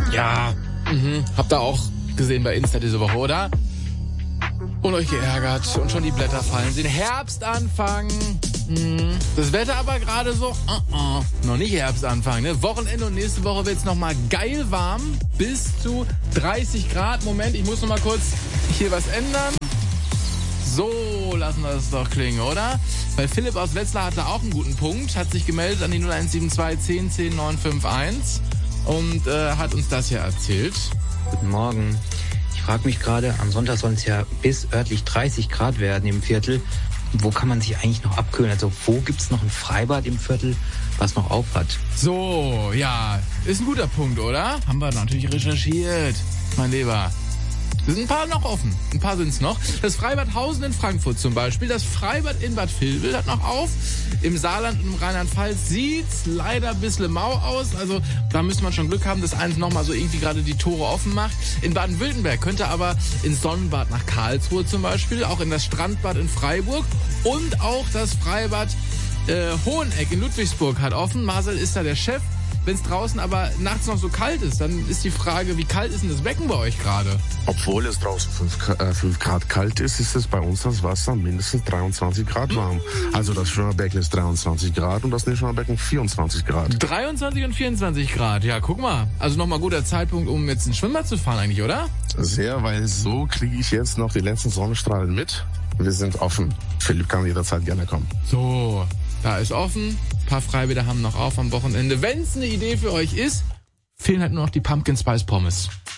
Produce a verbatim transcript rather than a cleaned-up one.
Ja, mhm. Habt ihr auch gesehen bei Insta diese Woche, oder? Und euch geärgert und schon die Blätter fallen sehen. Herbstanfang. Mhm. Das Wetter aber gerade so, uh -uh. noch nicht Herbstanfang, ne? Wochenende und nächste Woche wird's noch mal geil warm. Bis zu dreißig Grad. Moment, ich muss noch mal kurz hier was ändern. So, lassen wir das doch klingen, oder? Weil Philipp aus Wetzlar hatte auch einen guten Punkt, hat sich gemeldet an die null eins sieben zwei zehn zehn neun fünf eins und äh, hat uns das hier erzählt. Guten Morgen. Ich frage mich gerade, am Sonntag sollen es ja bis örtlich dreißig Grad werden im Viertel. Wo kann man sich eigentlich noch abkühlen? Also wo gibt's noch ein Freibad im Viertel, was noch auf hat? So, ja, ist ein guter Punkt, oder? Haben wir natürlich recherchiert, mein Lieber. Es sind ein paar noch offen. Ein paar sind's noch. Das Freibad Hausen in Frankfurt zum Beispiel. Das Freibad in Bad Vilbel hat noch auf. Im Saarland und im Rheinland-Pfalz sieht's leider ein bisschen mau aus. Also da müsste man schon Glück haben, dass eins nochmal so irgendwie gerade die Tore offen macht. In Baden-Württemberg könnte aber ins Sonnenbad nach Karlsruhe zum Beispiel, auch in das Strandbad in Freiburg und auch das Freibad äh, Hoheneck in Ludwigsburg hat offen. Marcel ist da der Chef. Wenn es draußen aber nachts noch so kalt ist, dann ist die Frage, wie kalt ist denn das Becken bei euch gerade? Obwohl es draußen fünf Grad kalt ist, ist es bei uns das Wasser mindestens dreiundzwanzig Grad warm. Mm. Also das Schwimmerbecken ist dreiundzwanzig Grad und das Nichtschwimmerbecken vierundzwanzig Grad. dreiundzwanzig und vierundzwanzig Grad, ja, guck mal. Also nochmal guter Zeitpunkt, um jetzt ins Schwimmbad zu fahren eigentlich, oder? Sehr, weil so kriege ich jetzt noch die letzten Sonnenstrahlen mit. Wir sind offen. Philipp kann jederzeit gerne kommen. So, da ist offen. Ein paar Freibäder haben noch auf am Wochenende. Wenn es eine Idee für euch ist, fehlen halt nur noch die Pumpkin Spice Pommes.